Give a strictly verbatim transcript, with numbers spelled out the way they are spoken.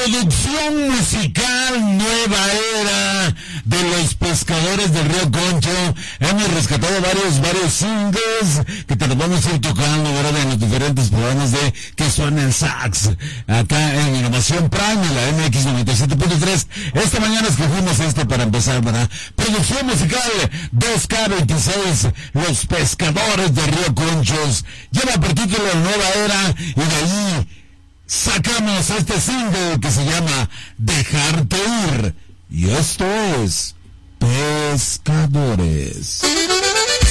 producción musical Nueva Era de los Pescadores del Río Concho. Hemos rescatado varios, varios singles que te los vamos a ir tocando, ¿verdad? En los diferentes programas de Que Suena el Sax, acá en Innovación Prime, en la M X noventa y siete punto tres. Esta mañana escogimos esto para empezar, ¿verdad? Producción musical dos K veintiséis, Los Pescadores del Río Conchos. Lleva por título Nueva Era, y de ahí sacamos este single que se llama Dejarte Ir. Y esto es Pescadores.